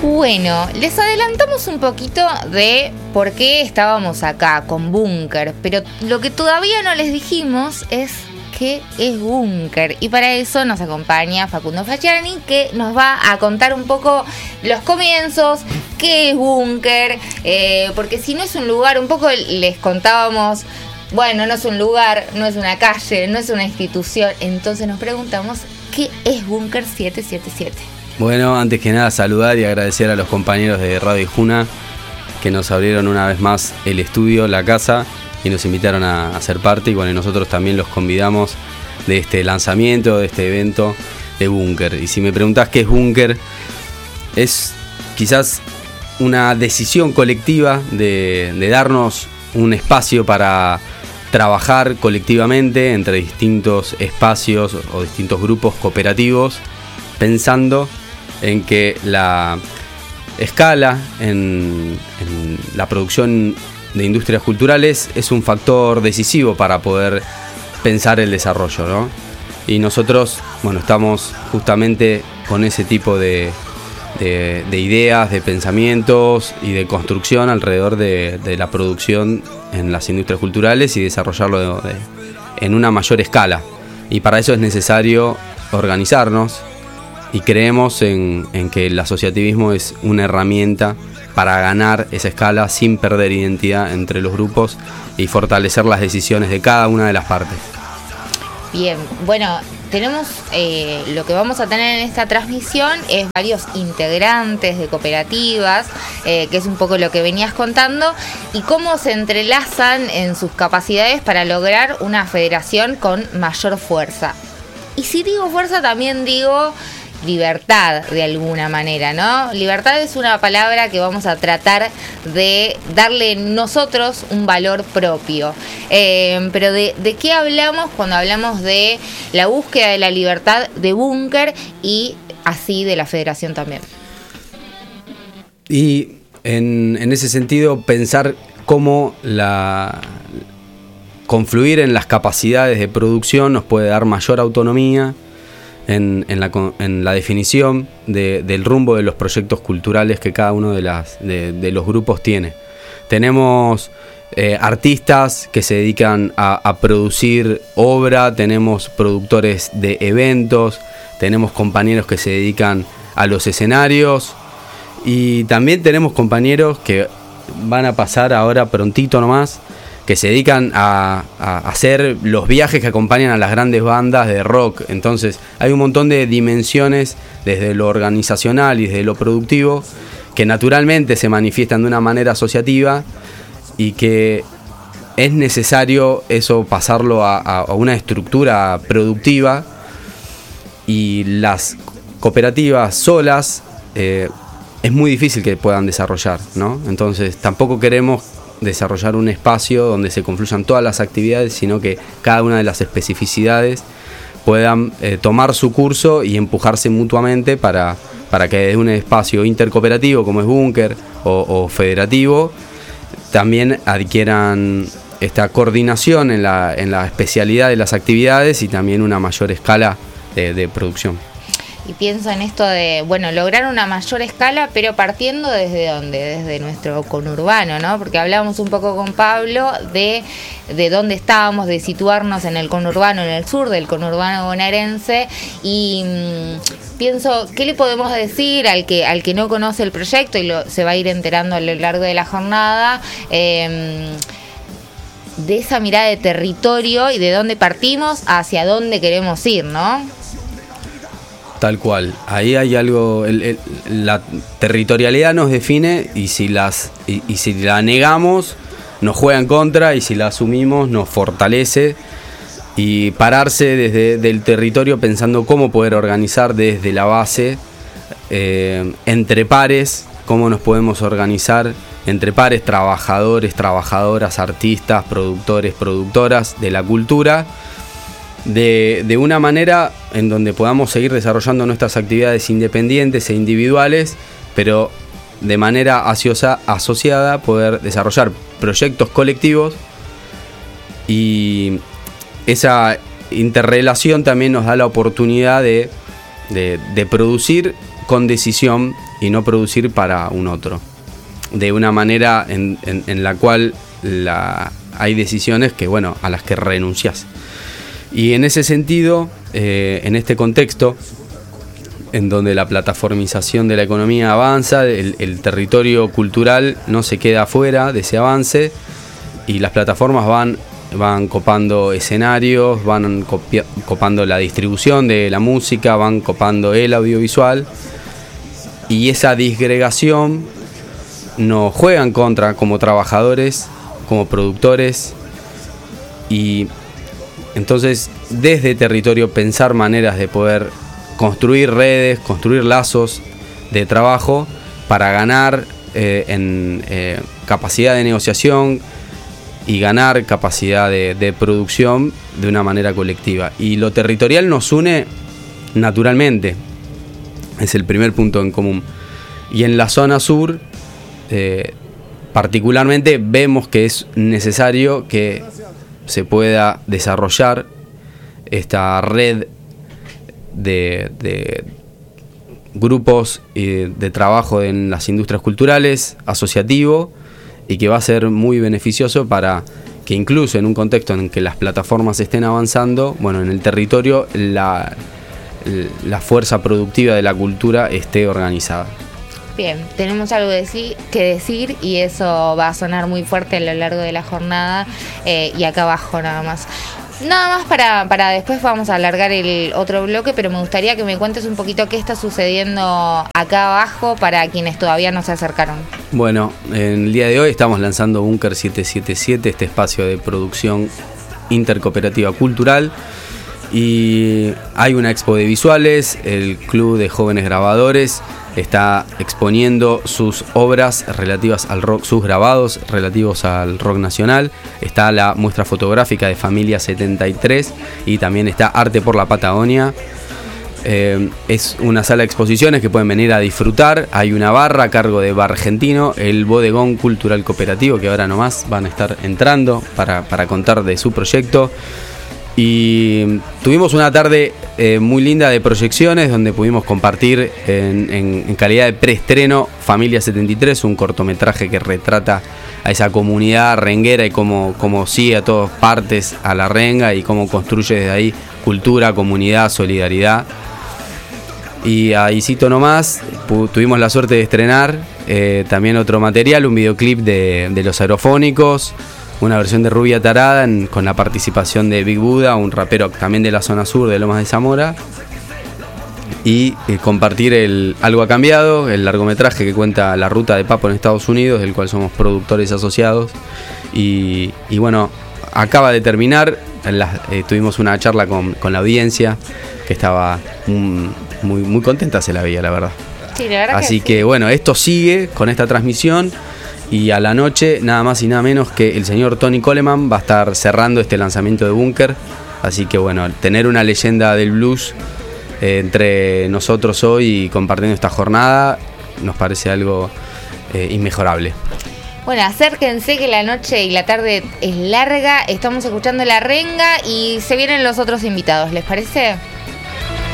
Bueno, les adelantamos un poquito de por qué estábamos acá con Búnker, pero lo que todavía no les dijimos es qué es Búnker. Y para eso nos acompaña Facundo Facciani, que nos va a contar un poco los comienzos, qué es Búnker, porque si no es un lugar, un poco les contábamos, bueno, no es un lugar, no es una calle, no es una institución, entonces nos preguntamos qué es Búnker 777. Bueno, antes que nada saludar y agradecer a los compañeros de Radio Ijuna que nos abrieron una vez más el estudio, la casa, y nos invitaron a ser parte, y bueno, nosotros también los convidamos de este lanzamiento, de este evento de Búnker. Y si me preguntás qué es Búnker, es quizás una decisión colectiva de darnos un espacio para trabajar colectivamente entre distintos espacios o distintos grupos cooperativos, pensando en que la escala en la producción de industrias culturales es un factor decisivo para poder pensar el desarrollo, ¿no? Y nosotros, bueno, estamos justamente con ese tipo de ideas, de pensamientos y de construcción alrededor de la producción en las industrias culturales y desarrollarlo en una mayor escala. Y para eso es necesario organizarnos, y creemos en que el asociativismo es una herramienta para ganar esa escala sin perder identidad entre los grupos y fortalecer las decisiones de cada una de las partes. Bien, bueno, tenemos lo que vamos a tener en esta transmisión es varios integrantes de cooperativas, que es un poco lo que venías contando, y cómo se entrelazan en sus capacidades para lograr una federación con mayor fuerza. Y si digo fuerza, también digo libertad de alguna manera, ¿no? Libertad es una palabra que vamos a tratar de darle nosotros un valor propio. Pero ¿de qué hablamos cuando hablamos de la búsqueda de la libertad de Búnker y así de la federación también? Y en ese sentido, pensar cómo confluir en las capacidades de producción nos puede dar mayor autonomía en la definición del rumbo de los proyectos culturales que cada uno de los grupos tiene. Tenemos artistas que se dedican a producir obra, tenemos productores de eventos, tenemos compañeros que se dedican a los escenarios, y también tenemos compañeros que van a pasar ahora prontito nomás, que se dedican a hacer los viajes que acompañan a las grandes bandas de rock. Entonces hay un montón de dimensiones desde lo organizacional y desde lo productivo que naturalmente se manifiestan de una manera asociativa, y que es necesario eso pasarlo a una estructura productiva, y las cooperativas solas es muy difícil que puedan desarrollar, ¿no? Entonces tampoco queremos desarrollar un espacio donde se confluyan todas las actividades, sino que cada una de las especificidades puedan tomar su curso y empujarse mutuamente para que desde un espacio intercooperativo como es Búnker o federativo también adquieran esta coordinación en la especialidad de las actividades y también una mayor escala de producción. Y pienso en esto de, bueno, lograr una mayor escala, pero partiendo desde dónde, desde nuestro conurbano, ¿no? Porque hablábamos un poco con Pablo de dónde estábamos, de situarnos en el conurbano, en el sur del conurbano bonaerense, y pienso, ¿qué le podemos decir al que no conoce el proyecto y se va a ir enterando a lo largo de la jornada? De esa mirada de territorio y de dónde partimos hacia dónde queremos ir, ¿no? Tal cual, ahí hay algo, la territorialidad nos define, y si la negamos nos juega en contra, y si la asumimos nos fortalece, y pararse desde el territorio pensando cómo poder organizar desde la base, entre pares, cómo nos podemos organizar entre pares, trabajadores, trabajadoras, artistas, productores, productoras de la cultura, de una manera en donde podamos seguir desarrollando nuestras actividades independientes e individuales, pero de manera asociada poder desarrollar proyectos colectivos, y esa interrelación también nos da la oportunidad de producir con decisión y no producir para un otro. De una manera en la cual hay decisiones que, bueno, a las que renuncias. Y en ese sentido, en este contexto, en donde la plataformización de la economía avanza, el territorio cultural no se queda afuera de ese avance y las plataformas van copando escenarios, van copando la distribución de la música, van copando el audiovisual, y esa disgregación nos juega en contra como trabajadores, como productores, y entonces desde territorio pensar maneras de poder construir redes, construir lazos de trabajo para ganar en capacidad de negociación y ganar capacidad de producción de una manera colectiva. Y lo territorial nos une naturalmente, es el primer punto en común. Y en la zona sur, particularmente, vemos que es necesario que se pueda desarrollar esta red de grupos de trabajo en las industrias culturales, asociativo, y que va a ser muy beneficioso para que incluso en un contexto en que las plataformas estén avanzando, bueno, en el territorio la fuerza productiva de la cultura esté organizada. Bien, tenemos algo que decir y eso va a sonar muy fuerte a lo largo de la jornada y acá abajo nada más. Nada más para después vamos a alargar el otro bloque, pero me gustaría que me cuentes un poquito qué está sucediendo acá abajo para quienes todavía no se acercaron. Bueno, en el día de hoy estamos lanzando Búnker 777, este espacio de producción intercooperativa cultural, y hay una expo de visuales. El Club de Jóvenes Grabadores está exponiendo sus obras relativas al rock, sus grabados relativos al rock nacional. Está la muestra fotográfica de Familia 73 y también está Arte por la Patagonia. Es una sala de exposiciones que pueden venir a disfrutar. Hay una barra a cargo de Bar Argentino, el Bodegón Cultural Cooperativo, que ahora nomás van a estar entrando para contar de su proyecto. Y tuvimos una tarde muy linda de proyecciones donde pudimos compartir en calidad de preestreno Familia 73, un cortometraje que retrata a esa comunidad renguera y cómo sigue a todas partes a la renga y cómo construye desde ahí cultura, comunidad, solidaridad. Y ahí cito nomás, tuvimos la suerte de estrenar también otro material, un videoclip de Los Aerofónicos, una versión de Rubia Tarada con la participación de Big Buda, un rapero también de la zona sur de Lomas de Zamora, y compartir Algo ha cambiado, el largometraje que cuenta la ruta de Papo en Estados Unidos, del cual somos productores asociados. Y bueno, acaba de terminar, tuvimos una charla con la audiencia que estaba muy contenta, se la veía, la verdad. Sí, la verdad. Así que bueno, esto sigue con esta transmisión. Y a la noche, nada más y nada menos que el señor Tony Coleman va a estar cerrando este lanzamiento de Búnker. Así que bueno, tener una leyenda del blues entre nosotros hoy y compartiendo esta jornada nos parece algo inmejorable. Bueno, acérquense que la noche y la tarde es larga, estamos escuchando La Renga y se vienen los otros invitados, ¿les parece?